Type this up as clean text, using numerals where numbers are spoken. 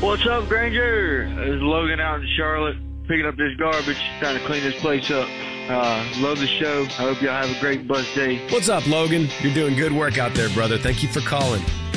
What's up, Granger? It's Logan out in Charlotte, picking up this garbage, trying to clean this place up. Love the show. I hope y'all have a great bus day. What's up, Logan? You're doing good work out there, brother. Thank you for calling.